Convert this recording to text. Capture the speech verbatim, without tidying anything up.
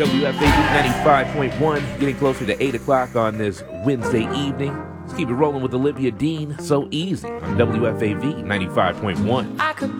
W F A V ninety-five point one, getting closer to eight o'clock on this Wednesday evening. Let's keep it rolling with Olivia Dean, So Easy, on W F A V ninety-five point one. I could